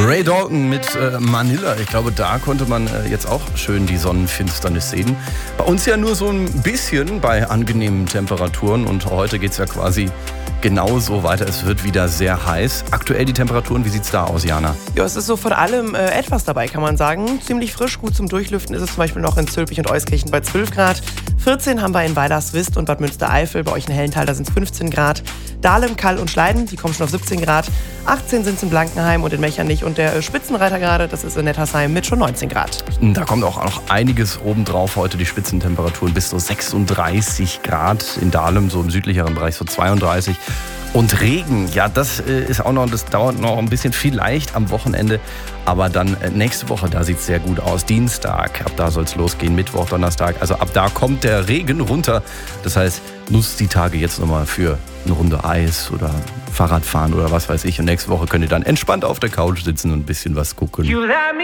Ray Dalton mit Manila. Ich glaube, da konnte man jetzt auch schön die Sonnenfinsternis sehen. Bei uns ja nur so ein bisschen bei angenehmen Temperaturen. Und heute geht es ja quasi genauso weiter. Es wird wieder sehr heiß. Aktuell die Temperaturen, wie sieht es da aus, Jana? Ja, es ist so von allem etwas dabei, kann man sagen. Ziemlich frisch, gut zum Durchlüften ist es zum Beispiel noch in Zülpich und Euskirchen bei 12 Grad. 14 haben wir in Weilerswist und Bad Münstereifel. Bei euch in Hellenthal, da sind es 15 Grad. Dahlem, Kall und Schleiden, die kommen schon auf 17 Grad. 18 sind es in Blankenheim und in Mechernich. Und der Spitzenreiter gerade, das ist in Nettersheim mit schon 19 Grad. Da kommt auch noch einiges obendrauf. Heute die Spitzentemperaturen bis zu 36 Grad. In Dahlem, so im südlicheren Bereich, so 32. Und Regen, ja, das dauert noch ein bisschen, vielleicht am Wochenende. Aber dann nächste Woche, da sieht es sehr gut aus. Dienstag, ab da soll es losgehen, Mittwoch, Donnerstag. Also ab da kommt der Regen runter. Das heißt, nutzt die Tage jetzt nochmal für eine Runde Eis oder Fahrradfahren oder was weiß ich. Und nächste Woche könnt ihr dann entspannt auf der Couch sitzen und ein bisschen was gucken.